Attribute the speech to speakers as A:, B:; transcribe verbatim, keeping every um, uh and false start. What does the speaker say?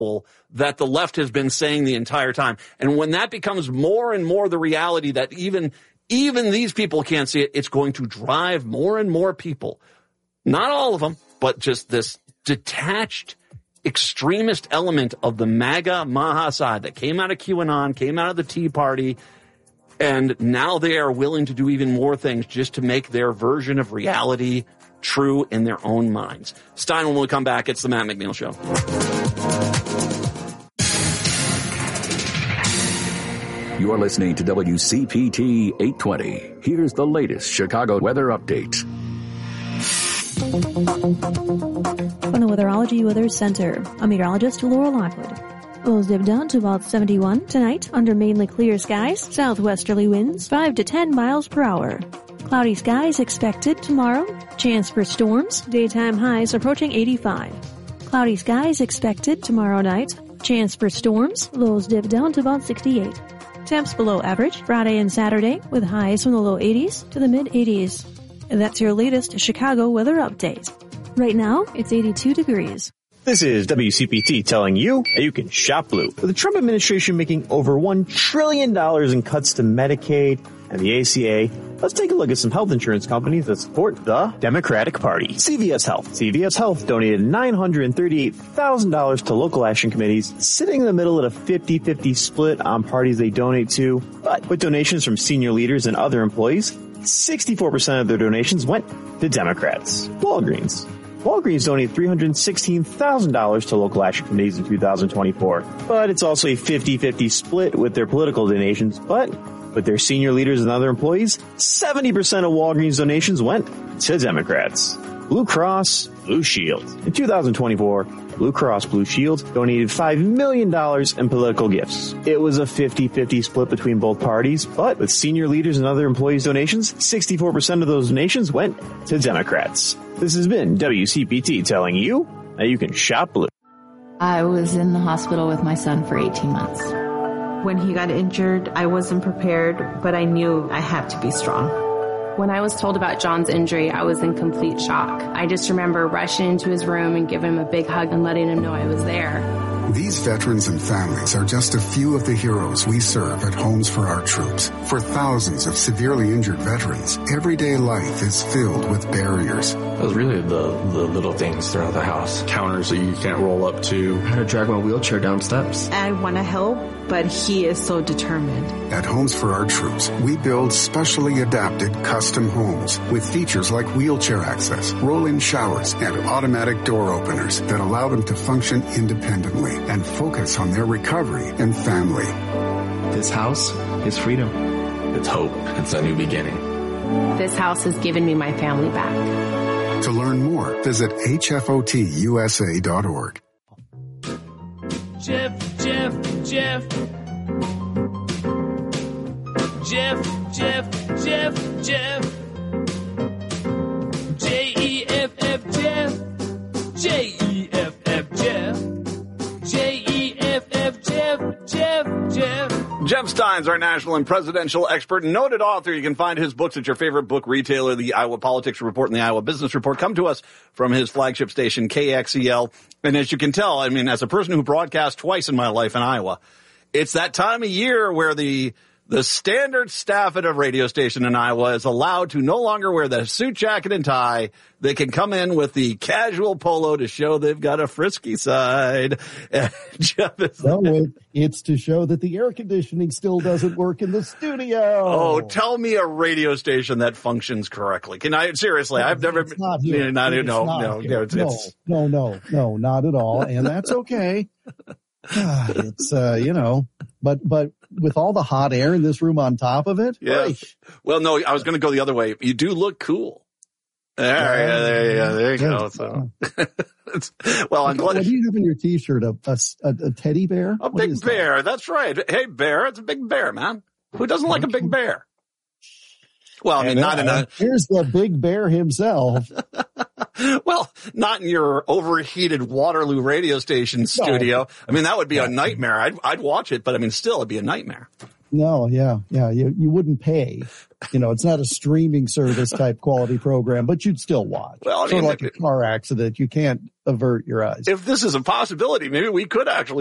A: that the left has been saying the entire time. And when that becomes more and more the reality that even, even these people can't see it, it's going to drive more and more people, not all of them, but just this detached extremist element of the MAGA Maha side that came out of QAnon, came out of the Tea Party, and now they are willing to do even more things just to make their version of reality true in their own minds. Stein, when we come back, it's the Matt McNeil Show.
B: You are listening to W C P T eight twenty. Here's the latest Chicago weather update.
C: From the Weatherology Weather Center, I'm meteorologist Laura Lockwood. Lows dip down to about seventy-one tonight under mainly clear skies, southwesterly winds five to ten miles per hour. Cloudy skies expected tomorrow. Chance for storms, daytime highs approaching eighty-five. Cloudy skies expected tomorrow night. Chance for storms, lows dip down to about sixty-eight. Temps below average Friday and Saturday with highs from the low eighties to the mid eighties. And that's your latest Chicago weather update. Right now, it's eighty-two degrees.
D: This is W C P T telling you that you can shop blue. With the Trump administration making over one trillion dollars in cuts to Medicaid and the A C A, let's take a look at some health insurance companies that support the Democratic Party. C V S Health. C V S Health donated nine hundred thirty-eight thousand dollars to local action committees, sitting in the middle at a fifty-fifty split on parties they donate to. But with donations from senior leaders and other employees, sixty-four percent of their donations went to Democrats. Walgreens. Walgreens donated three hundred sixteen thousand dollars to local action committees in two thousand twenty-four. But it's also a fifty-fifty split with their political donations. But with their senior leaders and other employees, seventy percent of Walgreens donations went to Democrats. Blue Cross Blue Shield. In two thousand twenty-four, Blue Cross Blue Shield donated five million dollars in political gifts. It was a fifty-fifty split between both parties, but with senior leaders and other employees' donations, sixty-four percent of those donations went to Democrats. This has been W C P T telling you that you can shop blue.
E: I was in the hospital with my son for eighteen months.
F: When he got injured, I wasn't prepared, but I knew I had to be strong.
G: When I was told about John's injury, I was in complete shock. I just remember rushing into his room and giving him a big hug and letting him know I was there.
H: These veterans and families are just a few of the heroes we serve at Homes for Our Troops. For thousands of severely injured veterans, everyday life is filled with barriers.
I: It was really the, the little things throughout the house. Counters that you can't roll up to. I had to drag my wheelchair down steps.
F: I want to help, but he is so determined.
H: At Homes for Our Troops, we build specially adapted custom homes with features like wheelchair access, roll-in showers, and automatic door openers that allow them to function independently and focus on their recovery and family.
I: This house is freedom. It's hope. It's a new beginning.
G: This house has given me my family back.
H: To learn more, visit H F O T U S A dot org.
J: Jeff, Jeff, Jeff. Jeff, Jeff, Jeff, Jeff. J E F F Jeff. J E F F Jeff. J E F F Jeff, Jeff, Jeff.
A: Jeff Stein's our national and presidential expert, noted author. You can find his books at your favorite book retailer, the Iowa Politics Report and the Iowa Business Report. Come to us from his flagship station, K X E L. And as you can tell, I mean, as a person who broadcast twice in my life in Iowa, it's that time of year where the the standard staff at a radio station in Iowa is allowed to no longer wear the suit jacket and tie. They can come in with the casual polo to show they've got a frisky side. Jeff is
K: no, it, it's to show that the air conditioning still doesn't work in the studio.
A: Oh, tell me a radio station that functions correctly. Can I seriously? I've never been.
K: Not here.
A: Not,
K: it's
A: no,
K: not
A: no,
K: here.
A: no, it's,
K: no,
A: it's,
K: no, no, no, not at all. And that's okay. It's, uh, you know, but, but with all the hot air in this room on top of it.
A: Yeah.
K: Right.
A: Well, no, I was going to go the other way. You do look cool. There, yeah, there you go. There you go. So, well, I'm glad.
K: What do you have in your T-shirt? A, a, a teddy bear?
A: A
K: what
A: big bear. That? That's right. Hey, bear. It's a big bear, man. Who doesn't like a big bear? Well, I mean,
K: and
A: not in a.
K: Here's the big bear himself.
A: Well, not in your overheated Waterloo radio station studio. No. I mean, that would be a nightmare. I'd, I'd watch it, but I mean, still, it'd be a nightmare.
K: No, yeah, yeah. You you wouldn't pay. You know, it's not a streaming service type quality program, but you'd still watch.
A: Well, I
K: sort
A: mean,
K: of like a car accident. You can't avert your eyes.
A: If this is a possibility, maybe we could actually